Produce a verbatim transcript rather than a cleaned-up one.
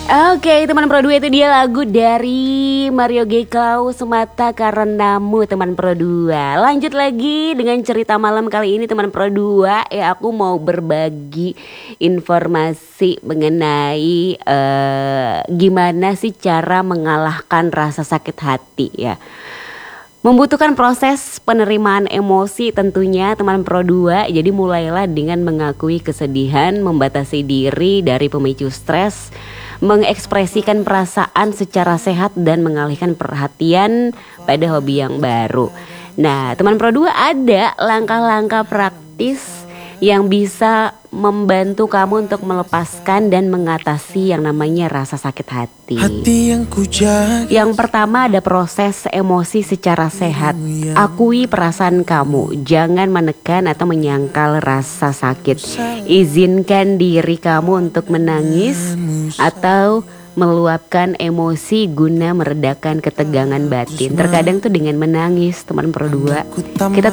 Oke, teman Pro dua, itu dia lagu dari Mario Gekau, Semata Karenamu, teman Pro dua. Lanjut lagi dengan cerita malam kali ini, teman Pro dua. Ya, aku mau berbagi informasi mengenai uh, gimana sih cara mengalahkan rasa sakit hati ya. Membutuhkan proses penerimaan emosi tentunya, teman Pro dua. Jadi mulailah dengan mengakui kesedihan, membatasi diri dari pemicu stres, mengekspresikan perasaan secara sehat, dan mengalihkan perhatian pada hobi yang baru. Nah, teman Pro dua, ada langkah-langkah praktis yang bisa membantu kamu untuk melepaskan dan mengatasi yang namanya rasa sakit hati. Hati yang ku jaga. Yang pertama, ada proses emosi secara sehat. Akui perasaan kamu, jangan menekan atau menyangkal rasa sakit. Izinkan diri kamu untuk menangis atau meluapkan emosi guna meredakan ketegangan batin. Terkadang tuh dengan menangis, teman Pro dua, kita